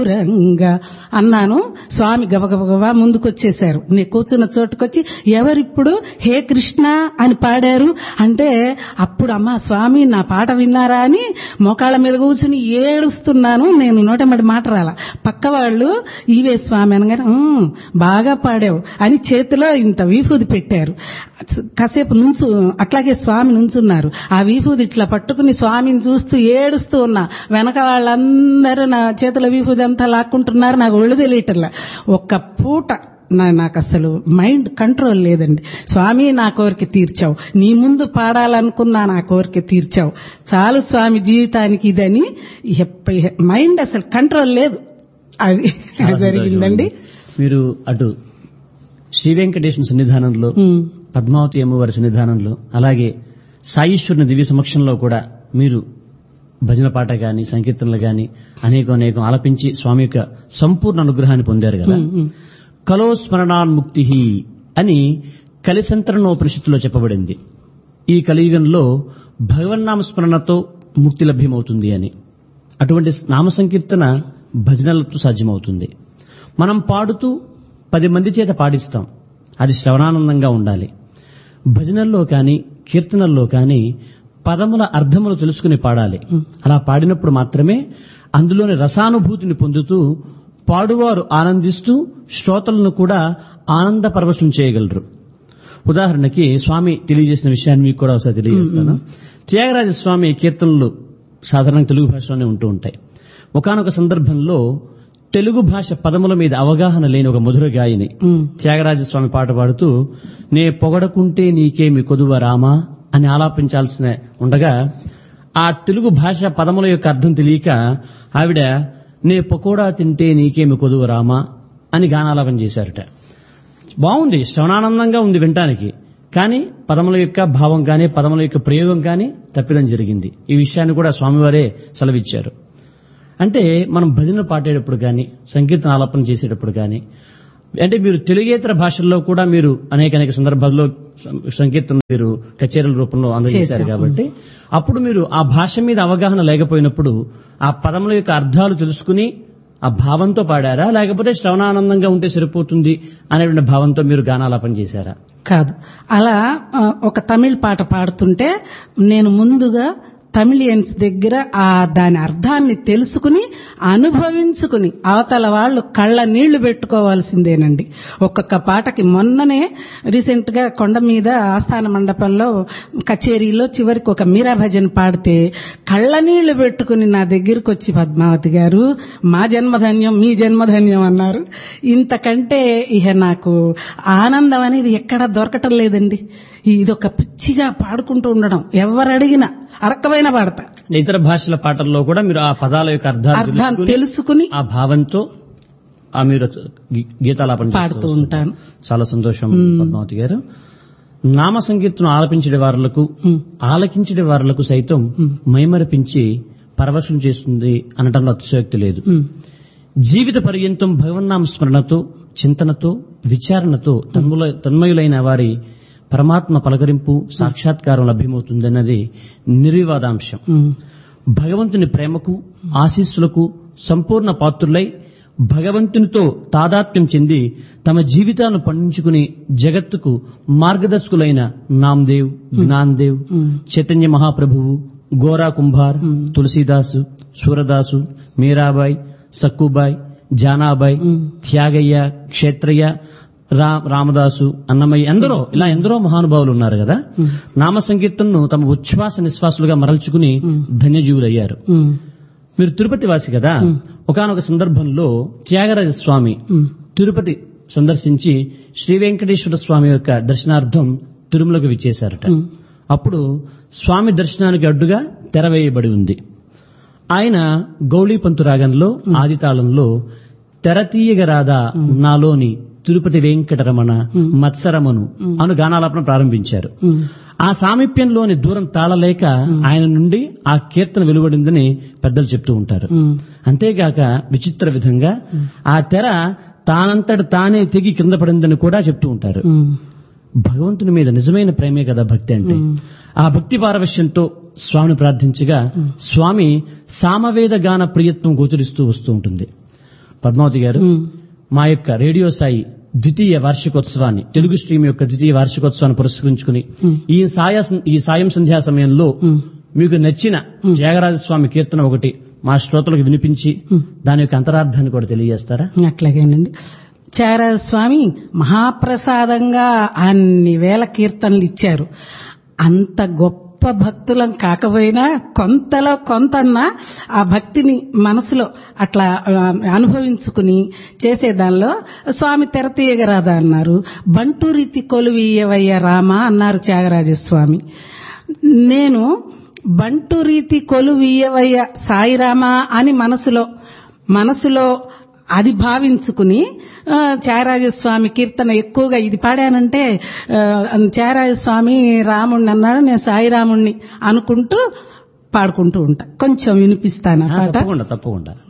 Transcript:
దూరంగా అన్నాను. స్వామి గబగబగబా ముందుకొచ్చేశారు. నేను కూర్చున్న చోటుకొచ్చి ఎవరిప్పుడు హే కృష్ణ అని పాడారు అంటే అప్పుడు అమ్మా స్వామి నా పాట విన్నారా అని మోకాళ్ళ మీద కూర్చుని ఏడుస్తున్నాను. నేను నోటెమ్మడి మాట రాల. పక్క వాళ్ళు ఈవే స్వామి అనగానే బాగా పాడావు అని చేతిలో ఇంత వీఫూది పెట్టారు. కాసేపు అట్లాగే స్వామి నుంచున్నారు. ఆ వీఫూది ఇట్లా పట్టుకుని స్వామిని చూస్తూ ఏడుస్తూ ఉన్నా. వెనక వాళ్ళందరూ నా చేతిలో వీఫూది అంతా లాక్కుంటున్నారు. నాకు ఒళ్ళు తెలియటల్లా. ఒక్క పూట నాకు అసలు మైండ్ కంట్రోల్ లేదండి. స్వామి నా కోరిక తీర్చావు, నీ ముందు పాడాలనుకున్నా నా కోరిక తీర్చావు, చాలు స్వామి జీవితానికి ఇదని మైండ్ అసలు కంట్రోల్ లేదు. అది జరిగిందండి. మీరు అటు శ్రీ వెంకటేశ్వర సన్నిధానంలో, పద్మావతి అమ్మవారి సన్నిధానంలో, అలాగే సాయీశ్వరుని దివ్య సమక్షంలో కూడా మీరు భజన పాట గాని సంకీర్తనలు గాని అనేకం ఆలపించి స్వామి యొక్క సంపూర్ణ అనుగ్రహాన్ని పొందారు కదా. కలో స్మరణాన్ముక్తి అని కలిసంతరణోపనిషత్తులో చెప్పబడింది. ఈ కలియుగంలో భగవన్నామ స్మరణతో ముక్తి లభ్యమవుతుంది అని. అటువంటి నామ సంకీర్తన భజనలతో సాధ్యమవుతుంది. మనం పాడుతూ 10 మంది చేత పాడిస్తాం, అది శ్రవణానందంగా ఉండాలి. భజనల్లో కానీ కీర్తనల్లో కానీ పదముల అర్థములు తెలుసుకుని పాడాలి. అలా పాడినప్పుడు మాత్రమే అందులోని రసానుభూతిని పొందుతూ పాడువారు ఆనందిస్తూ శ్రోతలను కూడా ఆనంద పరవశం చేయగలరు. ఉదాహరణకి స్వామి తెలియజేసిన విషయాన్ని మీకు కూడా ఒకసారి తెలియజేస్తాను. త్యాగరాజ స్వామి కీర్తనలు సాధారణంగా తెలుగు భాషలోనే ఉంటూ ఉంటాయి. ఒకానొక సందర్భంలో తెలుగు భాష పదముల మీద అవగాహన లేని ఒక మధుర గాయని త్యాగరాజస్వామి పాట పాడుతూ నే పొగడకుంటే నీకేమి కొదువ రామా అని ఆలాపించాల్సిన ఉండగా ఆ తెలుగు భాష పదముల యొక్క అర్థం తెలియక ఆవిడ నే పకోడా తింటే నీకేమి కొదువ రామా అని గానాలాపన చేశారట. బాగుంది, శ్రవణానందంగా ఉంది వినటానికి. కానీ పదముల యొక్క భావం కానీ పదముల యొక్క ప్రయోగం కానీ తప్పిదం జరిగింది. ఈ విషయాన్ని కూడా స్వామివారే సెలవిచ్చారు. అంటే మనం భజన పాడేటప్పుడు కానీ సంకీర్తన ఆలాపన చేసేటప్పుడు కానీ, అంటే మీరు తెలుగేతర భాషల్లో కూడా మీరు అనేక సందర్భాల్లో సంకీర్తన మీరు కచేరీల రూపంలో అందజేశారు కాబట్టి అప్పుడు మీరు ఆ భాష మీద అవగాహన లేకపోయినప్పుడు ఆ పదముల యొక్క అర్థాలు తెలుసుకుని ఆ భావంతో పాడారా, లేకపోతే శ్రవణానందంగా ఉంటే సరిపోతుంది అనేటువంటి భావంతో మీరు గానాలాపన చేశారా? కాదు, అలా ఒక తమిళ్ పాట పాడుతుంటే నేను ముందుగా తమిళియన్స్ దగ్గర దాని అర్థాన్ని తెలుసుకుని అనుభవించుకుని అవతల వాళ్ళు కళ్ళ నీళ్లు పెట్టుకోవాల్సిందేనండి. ఒక్కొక్క పాటకి మొన్ననే రీసెంట్ గా కొండ మీద ఆస్థాన మండపంలో కచేరీలో చివరికి ఒక మీరా భజన్ పాడితే కళ్ళ నీళ్లు పెట్టుకుని నా దగ్గరకు వచ్చి పద్మావతి గారు మా జన్మధన్యం మీ జన్మధన్యం అన్నారు. ఇంతకంటే ఇహ నాకు ఆనందం అనేది ఎక్కడా దొరకటం లేదండి. ఇదొక పిచ్చిగా పాడుకుంటూ ఉండడం, ఎవరడిగినా అరకమైన పాడతా. ఇతర భాషల పాటల్లో కూడా మీరు ఆ పదాల యొక్క అర్థాలు తెలుసుకుని ఆ భావంతో మీరు గీతాలాపన పాడుతూ ఉంటాను. చాలా సంతోషం పద్మావతి గారు. నామ సంకీర్తన ఆలపించే వారులకు ఆలకించే వారులకు సైతం మైమరిపించి పరవశం చేస్తుంది అనటంలో అతిశయోక్తి లేదు. జీవిత పర్యంతం భగవన్నామ స్మరణతో చింతనతో విచారణతో తన్మయులైన వారి పరమాత్మ పలకరింపు సాక్షాత్కారం లభ్యమవుతుందన్నది నిర్వివాదాంశం. భగవంతుని ప్రేమకు ఆశీస్సులకు సంపూర్ణ పాత్రులై భగవంతునితో తాదాత్మ్యం చెంది తమ జీవితాలను పండించుకుని జగత్తుకు మార్గదర్శకులైన నామ్దేవ్, జ్ఞాన్దేవ్, చైతన్య మహాప్రభువు, గోరా కుంభార్, తులసీదాసు, సూరదాసు, మీరాబాయి, సక్కుబాయి, జానాబాయి, త్యాగయ్య, క్షేత్రయ్య, రామదాసు, అన్నమయ్య, ఎందరో మహానుభావులు ఉన్నారు కదా. నామ సంకీర్తనను తమ ఉచ్ఛ్వాస నిశ్వాసులుగా మరల్చుకుని ధన్యజీవులయ్యారు. మీరు తిరుపతి వాసి కదా. ఒకానొక సందర్భంలో త్యాగరాజ స్వామి తిరుపతి సందర్శించి శ్రీ వెంకటేశ్వర స్వామి యొక్క దర్శనార్థం తిరుమలకు విచ్చేశారట. అప్పుడు స్వామి దర్శనానికి అడ్డుగా తెర వేయబడి ఉంది. ఆయన గౌళీపంతు రాగంలో ఆదితాళంలో తెరతీయగరాదా నాలోని తిరుపతి వెంకటరమణ మత్సరమను అను గానాలాపన ప్రారంభించారు. ఆ సామీప్యంలోని దూరం తాళలేక ఆయన నుండి ఆ కీర్తన వెలువడిందని పెద్దలు చెప్తూ ఉంటారు. అంతేగాక విచిత్ర విధంగా ఆ తెర తానంతట తానే తెగి కింద పడిందని కూడా చెప్తూ ఉంటారు. భగవంతుని మీద నిజమైన ప్రేమే కదా భక్తి అంటే. ఆ భక్తి పారవశ్యంతో స్వామిని ప్రార్థించగా స్వామి సామవేద గాన ప్రియత్వం గోచరిస్తూ వస్తూ ఉంటుంది. పద్మావతి గారు, మా యొక్క రేడియో సాయి ద్వితీయ వార్షికోత్సవాన్ని, తెలుగు స్ట్రీమ్ యొక్క ద్వితీయ వార్షికోత్సవాన్ని పురస్కరించుకుని ఈ సాయం సంధ్యా సమయంలో మీకు నచ్చిన త్యాగరాజస్వామి కీర్తన ఒకటి మా శ్రోతలకు వినిపించి దాని యొక్క అంతరార్థాన్ని కూడా తెలియజేస్తారా? అట్లాగేనండి. త్యాగరాజస్వామి మహాప్రసాదంగా అన్ని వేల కీర్తనలు ఇచ్చారు. అంత గొప్ప భక్తులం కాకపోయినా కొంతలో కొంతన్నా ఆ భక్తిని మనసులో అట్లా అనుభవించుకుని చేసేదానిలో స్వామి తెరతీయగరాదా అన్నారు. బంటు రీతి కొలువీయవయ్య రామ అన్నారు త్యాగరాజస్వామి. నేను బంటు రీతి కొలువీయవయ్య సాయిరామ అని మనసులో అది భావించుకుని త్యాగరాజస్వామి కీర్తన ఎక్కువగా ఇది పాడానంటే త్యాగరాజస్వామి రాముణ్ణి అన్నాడు, నేను సాయిరాముణ్ణి అనుకుంటూ పాడుకుంటూ ఉంటా. కొంచెం వినిపిస్తాను. తప్పకుండా.